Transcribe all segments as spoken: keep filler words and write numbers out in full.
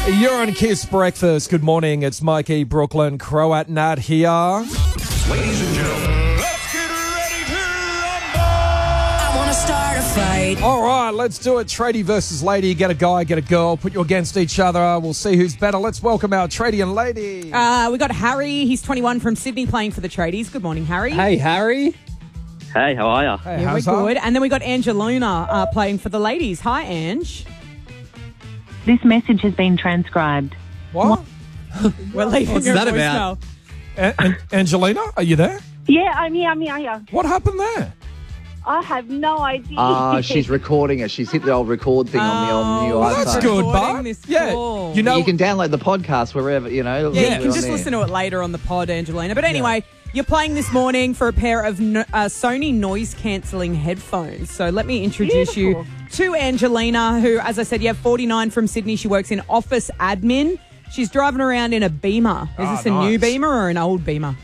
You're on Kiss Breakfast. Good morning. It's Mikey, Brooklyn, Crow at Nat here. Ladies and gentlemen, let's get ready to rumble! I want to start a fight. All right, let's do it. Tradie versus lady. Get a guy, get a girl. Put you against each other. We'll see who's better. Let's welcome our tradie and lady. Uh, we got Harry. He's twenty-one from Sydney playing for the tradies. Good morning, Harry. Hey, Harry. Hey, how are you? Hey, Yeah, we're how's that? good. And then we got Angelina uh, playing for the ladies. Hi, Ange. This message has been transcribed. What? We're leaving What's your that voicemail. about? A- An- Angelina, are you there? Yeah, I'm here, I'm here, I'm here. What happened there? I have no idea. Ah, she's recording it. She's hit the old record thing on the old new Oh, Well, iPhone. that's good, Recording Bart. this Yeah, call. you know, You can download the podcast wherever, you know. Yeah, Yeah. you can on just there. listen to it later on the pod, Angelina. But anyway, you're playing this morning for a pair of no, uh, Sony noise-cancelling headphones. So let me introduce Beautiful. you to Angelina, who, as I said, you have forty-nine from Sydney. She works in office admin. She's driving around in a Beamer. Is Ah, this a new nice. Beamer or an old Beamer?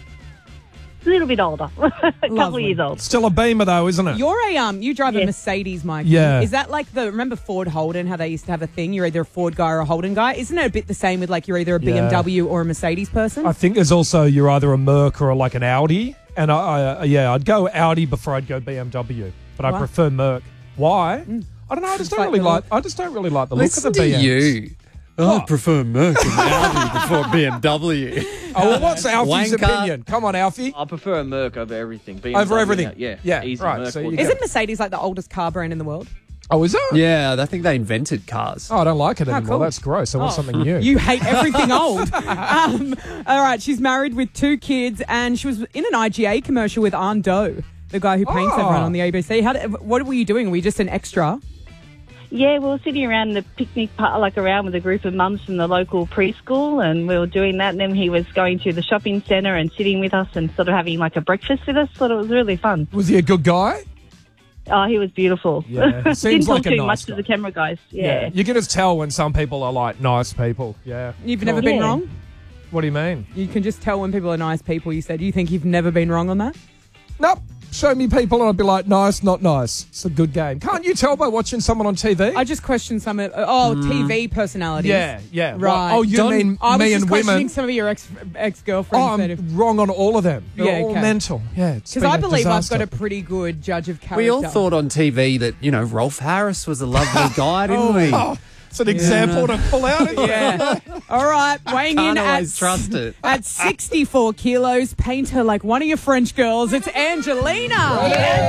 A little bit older. a couple Lovely. of years old. still a Beamer though, isn't it? You're a um, you drive a Yes. Mercedes, Mike. Yeah. Is that like the remember Ford Holden? How they used to have a thing? You're either a Ford guy or a Holden guy. Isn't it a bit the same with like you're either a Yeah. B M W or a Mercedes person? I think there's also you're either a Merc or like an Audi, and I, I yeah, I'd go Audi before I'd go B M W, but I Why? prefer Merc. Why? I don't know. I just don't Like really the like. look. I just don't really like the Listen look of the to B Ms. you. I prefer Merc and Audi before B M W. Oh, well, what's Alfie's Wanker. opinion? Come on, Alfie. I prefer a Merc over everything. B M W, Over everything. Yeah, Yeah, easy right, Merc so all you day. go- Isn't Mercedes like the oldest car brand in the world? Oh, is it? Yeah, I think they invented cars. Oh, I don't like it anymore. cool. That's gross. I want Oh. something new. You hate everything old. Um, all right, she's married with two kids, and she was in an I G A commercial with Arndo, the guy who paints Oh. everyone on the A B C. How did, what were you doing? Were you just an extra? Yeah, we were sitting around the picnic part, like around with a group of mums from the local preschool, and we were doing that. And then he was going to the shopping centre and sitting with us and sort of having like a breakfast with us. Thought it was really fun. Was he a good guy? Oh, he was beautiful. Yeah, Didn't seems talk like a too nice much guy. to the camera guys. Yeah. You can just tell when some people are like nice people. Yeah. You've Cool. never been Yeah. wrong? What do you mean? You can just tell when people are nice people, you said. You think you've never been wrong on that? Nope. Show me people and I'd be like, nice, not nice. It's a good game. Can't you tell by watching someone on T V? I just questioned some of, oh, T V personalities. yeah, yeah. Right. Oh, you Don't- mean I was me just and questioning women? some of your ex ex Oh, girlfriends. I'm wrong on all of them. They're Yeah, all okay. mental. Yeah, it's Because been I a believe disaster. I've got a pretty good judge of character. We all thought on T V that, you know, Rolf Harris was a lovely guy, didn't we? Oh, it's an example to pull out. Isn't it? Yeah. All right, weighing Can't in always at, trust it. at sixty-four kilos. Paint her like one of your French girls. It's Angelina.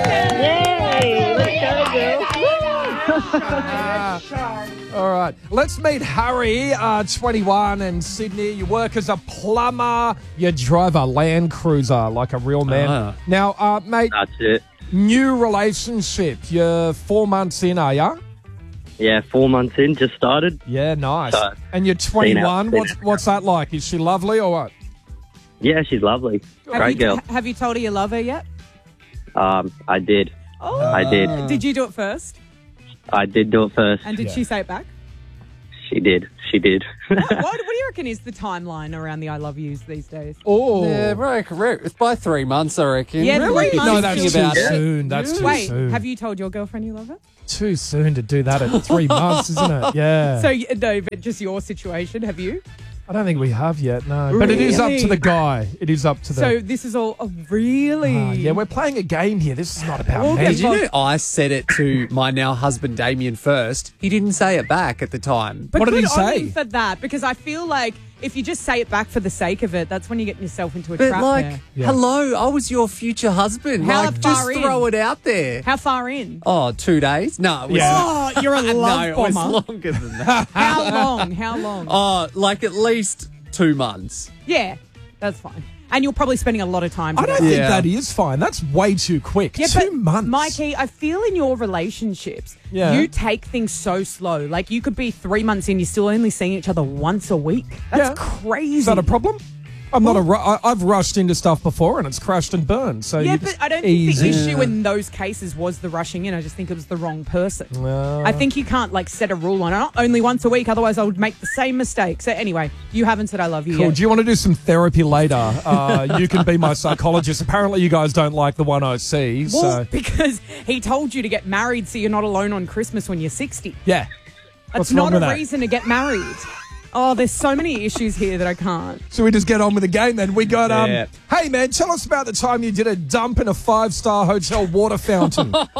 Yay! Let's go, girl. All right. Let's meet Harry, uh, twenty-one, in Sydney. You work as a plumber. You drive a Land Cruiser like a real man. Ah. Now, uh, mate, That's it. new relationship. You're four months in, are you? Yeah, four months in, just started. Yeah, nice. So, and you're twenty-one. seen What's it. what's that like? Is she lovely or what? Yeah, she's lovely. Have Great you, girl. Have you told her you love her yet? Um, I did. Oh, I did. Did you do it first? I did do it first. And did Yeah. she say it back? She did. She did. what, what, what do you reckon is the timeline around the I love yous these days? Oh, Yeah, right, correct. It's by three months, I reckon. Yeah, Really? three no, months. that's Thinking too about it. soon. That's too Wait, soon. have you told your girlfriend you love her? Too soon to do that at three months, isn't it? Yeah. So, y- no, but just your situation, have you? I don't think we have yet. No, but it is up to Really? the guy. It is up to the. So this is all, oh, really? Ah, yeah, we're playing a game here. This is not about Well, me. Did you know I said it to my now husband Damien first? He didn't say it back at the time. But What did good he on say? him for that, because I feel like if you just say it back for the sake of it, that's when you're getting yourself into a But trap like, there. Yeah. hello, I was your future husband. How like, just far in? throw it out there. How far in? Oh, two days? No, it was Yeah. Oh, you're a no, love it was bomber. longer than that. How long? How long? Oh, like at least two months. Yeah, that's fine. And you're probably spending a lot of time I don't together. think Yeah. that is fine. That's way too quick. Yeah, Two but months. Mikey, I feel in your relationships, Yeah. you take things so slow. Like you could be three months in, you're still only seeing each other once a week. That's Yeah. crazy. Is that a problem? I'm not a. Ru- I, I've rushed into stuff before and it's crashed and burned. So Yeah, you but just I don't ease think the in. issue in those cases was the rushing in. I just think it was the wrong person. Well, I think you can't like set a rule on it. Only once a week, otherwise I would make the same mistake. So anyway, you haven't said I love you Cool. yet. Do you want to do some therapy later? Uh, you can be my psychologist. Apparently, you guys don't like the one O C. Well, So because he told you to get married so you're not alone on Christmas when you're sixty. yeah, That's What's wrong not with a that? reason to get married. Oh, there's so many issues here that I can't. So we just get on with the game then. We got, um, Yeah. hey man, tell us about the time you did a dump in a five-star hotel water fountain. Uh,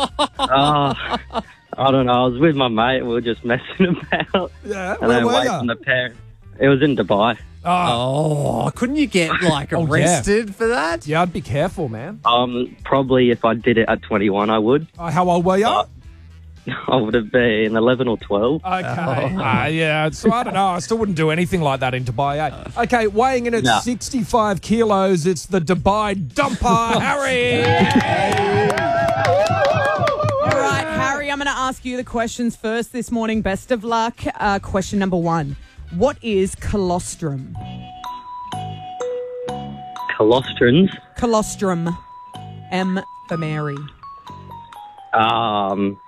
I don't know. I was with my mate. We were just messing about. Yeah, And where then were wait ya? from the parent. It was in Dubai. Oh, couldn't you get like Oh, yeah. arrested for that? Yeah, I'd be careful, man. Um, probably if I did it at twenty-one, I would. Uh, how old were you? Uh, I would have been eleven or twelve. Okay. Uh, yeah, so I don't know. I still wouldn't do anything like that in Dubai. Eh? Okay, weighing in at No. sixty-five kilos, it's the Dubai dumper, Harry. All right, Harry, I'm going to ask you the questions first this morning. Best of luck. Uh, question number one. What is colostrum? Colostrons. Colostrum. M for Mary. Um,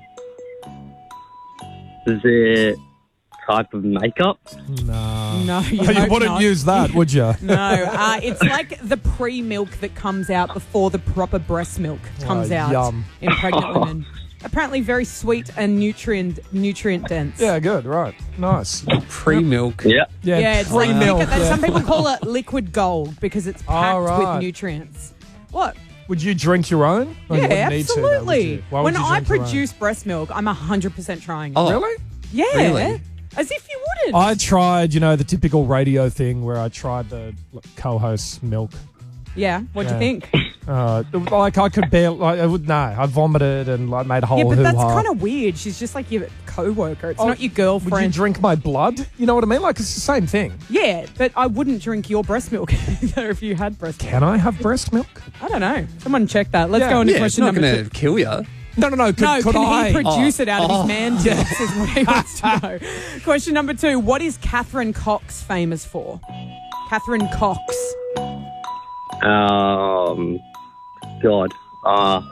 is it type of makeup? No. No, you, You hope wouldn't not. use that, would you? No, uh, it's like the pre-milk that comes out before the proper breast milk comes Oh, out yum. in pregnant women. Apparently very sweet and nutrient nutrient dense. Yeah, good, right. Nice. Pre-milk. Yeah. Yeah, Yeah, it's like pre-milk. think of- yeah. some people call it liquid gold because it's packed Oh, right. with nutrients. What? Would you drink your own? Or you Yeah, wouldn't need to, though, would absolutely. you? Why would When you I drink your own? produce breast milk, I'm one hundred percent trying it. Oh. Really? Yeah. Really? As if you wouldn't. I tried, you know, the typical radio thing where I tried the co-host's milk. yeah. What'd Yeah. you think? Uh, like I could barely, like, I would, no, I vomited and like made a whole Yeah, but that's hoo-ha. kind of weird. She's just like your co-worker. It's Oh, not your Would you girlfriend. drink my blood? You know what I mean? Like it's the same thing. Yeah, but I wouldn't drink your breast milk either if you had breast milk. Can I have breast milk? I don't know. Someone check that. Let's Yeah. go into Yeah, it's question not number going two. to kill you. No, no, no. Could, No, could can I? he produce Oh. it out of Oh. his man juice is what he wants to know. Question number two. What is Catherine Cox famous for? Catherine Cox. Um, God. Uh,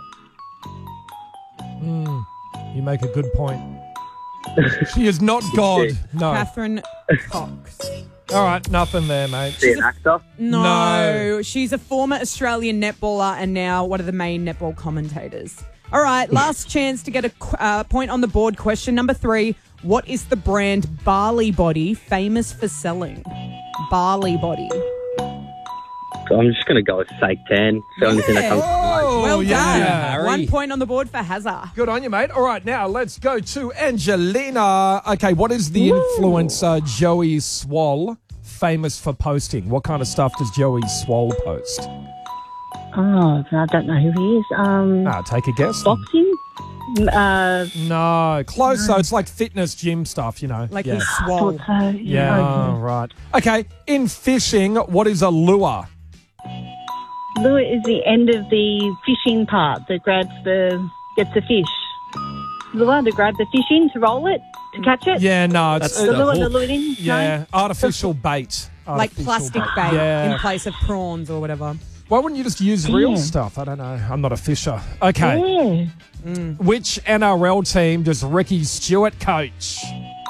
You make a good point. She is not God. No. Catherine Cox. All right, nothing there, mate. is an actor? No, No. she's a former Australian netballer and now one of the main netball commentators. All right, last chance to get a qu- uh, point on the board. Question number three. What is the brand Barley Body famous for selling? Barley Body. I'm just going to go with Seitan. It's the only thing that comes to mind. Oh, Well yeah. done. Harry. One point on the board for Hazard. Good on you, mate. All right, now let's go to Angelina. Okay, what is the influencer Joey Swoll famous for posting? What kind of stuff does Joey Swoll post? Oh, I don't know who he is. Um, Ah, take a guess. boxing? Uh, No, close. So it's like fitness gym stuff, you know. Like yeah. he's thought swole. so. Yeah, okay. right. Okay, in fishing, what is a lure? Lure is the end of the fishing part that grabs the, gets the fish. Lure to grab the fish in, to roll it, to catch it. Yeah, no, it's That's uh, The the lure, the hook. lure in. yeah, artificial bait. Like Artificial plastic bait. bait Yeah. in place of prawns or whatever. Why wouldn't you just use real Yeah. stuff? I don't know. I'm not a fisher. Okay. Yeah. Which N R L team does Ricky Stewart coach?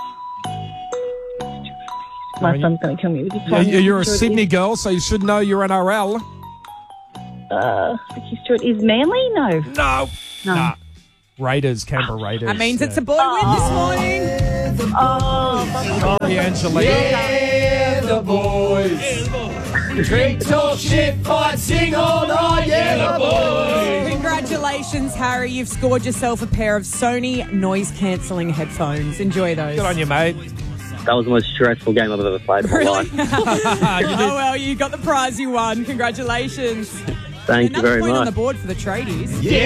My mean, son's going to kill me with this Yeah, one. you're a Stewart Sydney is- girl, so you should know your N R L. Uh, Ricky Stewart is Manly? No. No. No. Nah. Raiders, Canberra Raiders. That means yeah. it's a boy win this morning. Oh, Sorry, Angelina. Yeah, the boys. Drink, talk, shit, fight, sing all night. Yeah, the boys. Congratulations, Harry. You've scored yourself a pair of Sony noise-cancelling headphones. Enjoy those. Good on you, mate. That was the most stressful game I've ever played in my life. Oh, well, you got the prize you won. Congratulations. Thank you Another very point on much. the board for the tradies. Yeah.